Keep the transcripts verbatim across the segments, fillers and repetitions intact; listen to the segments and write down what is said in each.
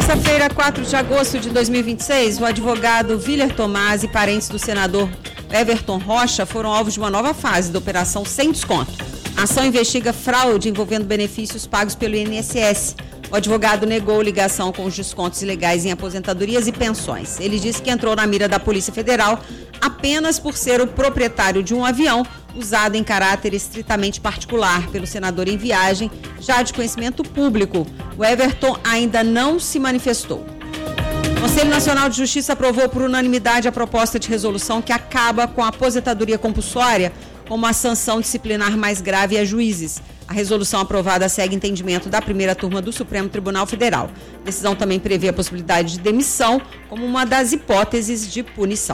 Terça-feira, quatro de agosto de dois mil e vinte e seis, o advogado Willer Tomás e parentes do senador Everton Rocha foram alvos de uma nova fase da Operação Sem Desconto. A ação investiga fraude envolvendo benefícios pagos pelo I N S S. O advogado negou ligação com os descontos ilegais em aposentadorias e pensões. Ele disse que entrou na mira da Polícia Federal apenas por ser o proprietário de um avião usado em caráter estritamente particular pelo senador em viagem, já de conhecimento público. O Everton ainda não se manifestou. O Conselho Nacional de Justiça aprovou por unanimidade a proposta de resolução que acaba com a aposentadoria compulsória como a sanção disciplinar mais grave a juízes. A resolução aprovada segue entendimento da primeira turma do Supremo Tribunal Federal. A decisão também prevê a possibilidade de demissão como uma das hipóteses de punição.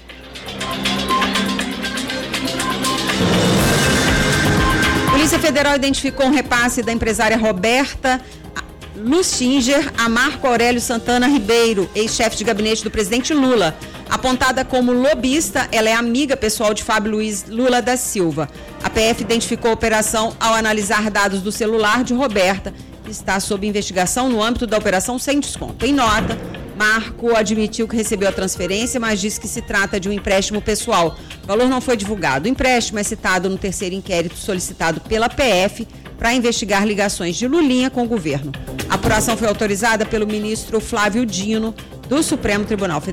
A Polícia Federal identificou um repasse da empresária Roberta Lustinger a Marco Aurélio Santana Ribeiro, ex-chefe de gabinete do presidente Lula. Apontada como lobista, ela é amiga pessoal de Fábio Luiz Lula da Silva. A P F identificou a operação ao analisar dados do celular de Roberta, que está sob investigação no âmbito da Operação Sem Desconto. Em nota, Marco admitiu que recebeu a transferência, mas disse que se trata de um empréstimo pessoal. O valor não foi divulgado. O empréstimo é citado no terceiro inquérito solicitado pela P F para investigar ligações de Lulinha com o governo. A apuração foi autorizada pelo ministro Flávio Dino, do Supremo Tribunal Federal.